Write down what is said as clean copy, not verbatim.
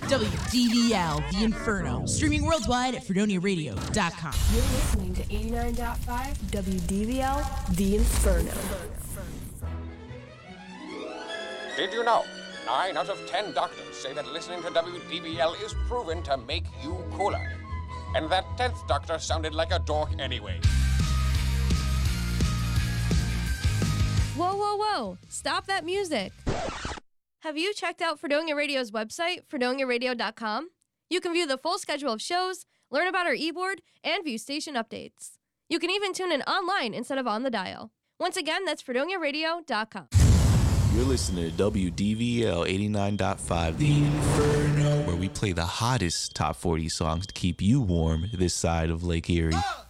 WDVL, The Inferno, streaming worldwide at FredoniaRadio.com. You're listening to 89.5 WDVL, The Inferno. Did you know? 9 out of 10 doctors say that listening to WDVL is proven to make you cooler. And that 10th doctor sounded like a dork anyway. Whoa, whoa, whoa. Stop that music. Have you checked out Fredonia Radio's website, FredoniaRadio.com? You can view the full schedule of shows, learn about our e-board, and view station updates. You can even tune in online instead of on the dial. Once again, that's FredoniaRadio.com. You're listening to WDVL 89.5, The Inferno, where we play the hottest top 40 songs to keep you warm this side of Lake Erie.